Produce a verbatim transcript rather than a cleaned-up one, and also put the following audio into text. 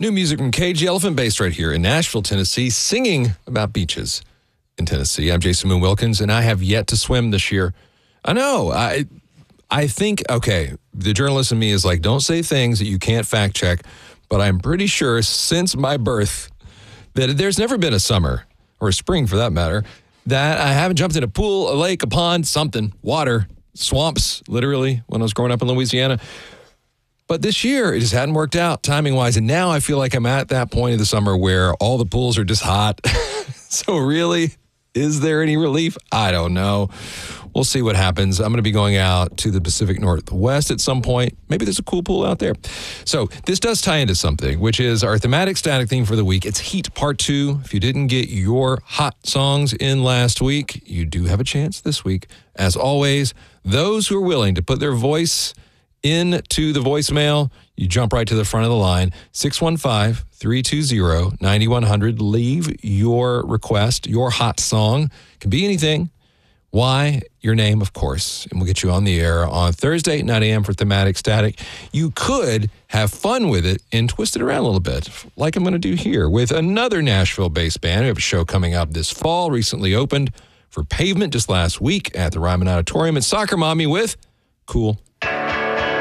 New music from Cage the Elephant based right here in Nashville, Tennessee, singing about beaches in Tennessee. I'm Jason Moon Wilkins, and I have yet to swim this year. I know. I I think, okay, the journalist in me is like, don't say things that you can't fact check, but I'm pretty sure since my birth that there's never been a summer, or a spring for that matter, that I haven't jumped in a pool, a lake, a pond, something, water, swamps, literally, when I was growing up in Louisiana. But this year, it just hadn't worked out timing-wise, and now I feel like I'm at that point of the summer where all the pools are just hot. So really, is there any relief? I don't know. We'll see what happens. I'm going to be going out to the Pacific Northwest at some point. Maybe there's a cool pool out there. So this does tie into something, which is our thematic static theme for the week. It's Heat Part two. If you didn't get your hot songs in last week, you do have a chance this week. As always, those who are willing to put their voice into the voicemail, you jump right to the front of the line. six one five, three two zero, nine one zero zero. Leave your request, your hot song. Can be anything. Why? Your name, of course. And we'll get you on the air on Thursday, nine a.m. for Thematic Static. You could have fun with it and twist it around a little bit, like I'm going to do here with another Nashville-based band. We have a show coming up this fall, recently opened for Pavement just last week at the Ryman Auditorium. It's Soccer Mommy with Cool